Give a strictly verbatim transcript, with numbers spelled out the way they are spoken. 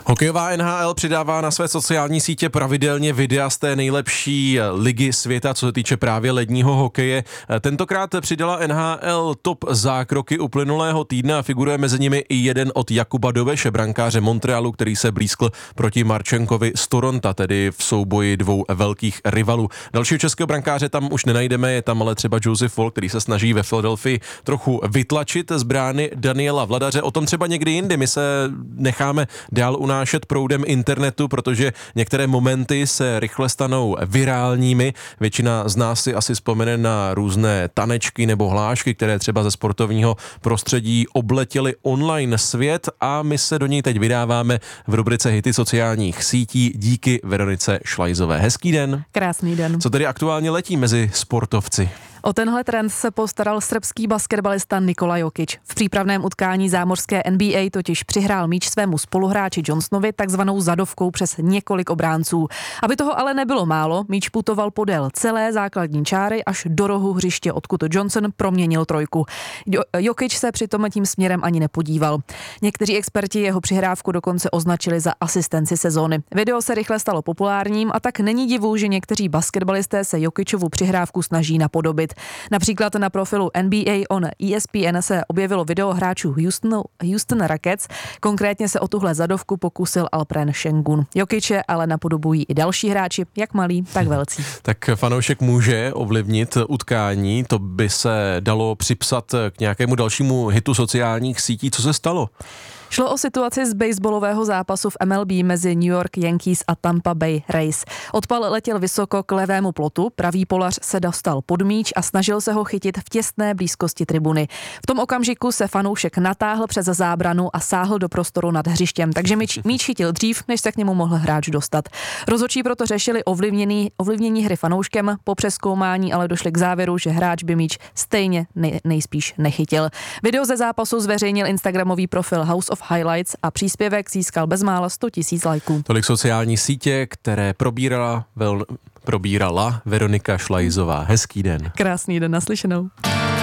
Hokejová N H L přidává na své sociální sítě pravidelně videa z té nejlepší ligy světa, co se týče právě ledního hokeje. Tentokrát přidala N H L top zákroky uplynulého týdne a figuruje mezi nimi i jeden od Jakuba Doveše, brankáře Montrealu, který se blízkl proti Marčenkovi z Toronta, tedy v souboji dvou velkých rivalů. Dalšího českého brankáře tam už nenajdeme, je tam ale třeba Joseph Woll, který se snaží ve Philadelphii trochu vytlačit z brány Daniela Vladaře. O tom třeba někdy jindy, my se necháme dál unášet proudem internetu, protože některé momenty se rychle stanou virálními. Většina z nás si asi vzpomene na různé tanečky nebo hlášky, které třeba ze sportovního prostředí obletěly online svět a my se do něj teď vydáváme v rubrice Hity sociálních sítí díky Veronice Šlajzové. Hezký den. Krásný den. Co tedy aktuálně letí mezi sportovci? O tenhle trend se postaral srbský basketbalista Nikola Jokić. V přípravném utkání zámořské N B A totiž přihrál míč svému spoluhráči Johnsonovi takzvanou zadovkou přes několik obránců. Aby toho ale nebylo málo, míč putoval podél celé základní čáry až do rohu hřiště, odkud Johnson proměnil trojku. Jokić se přitom tím směrem ani nepodíval. Někteří experti jeho přihrávku dokonce označili za asistenci sezóny. Video se rychle stalo populárním a tak není divu, že někteří basketbalisté se Jokićovu přihrávku snaží napodobit. Například na profilu N B A on E S P N se objevilo video hráčů Houston, Houston Rockets, konkrétně se o tuhle zadovku pokusil Alperen Şengün. Jokiće ale napodobují i další hráči, jak malí, tak velcí. Tak fanoušek může ovlivnit utkání, to by se dalo připsat k nějakému dalšímu hitu sociálních sítí. Co se stalo? Šlo o situaci z baseballového zápasu v M L B mezi New York Yankees a Tampa Bay Rays. Odpal letěl vysoko k levému plotu, pravý polař se dostal pod míč a snažil se ho chytit v těsné blízkosti tribuny. V tom okamžiku se fanoušek natáhl přes zábranu a sáhl do prostoru nad hřištěm, takže míč, míč chytil dřív, než se k němu mohl hráč dostat. Rozhodčí proto řešili ovlivnění, ovlivnění hry fanouškem, po přezkoumání ale došli k závěru, že hráč by míč stejně nej, nejspíš nechytil. Video ze zápasu zveřejnil instagramový profil House of Highlights a příspěvek získal bezmála sto tisíc lajků. Tolik sociální sítě, které probírala, vel, probírala Veronika Šlajzová. Hezký den. Krásný den, naslyšenou.